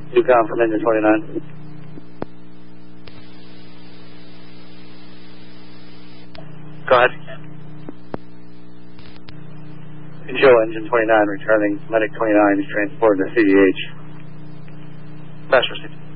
Newcom from engine 29. Go ahead. Joe, engine 29 returning. Medic 29 is transported to CDH. Fast receipt.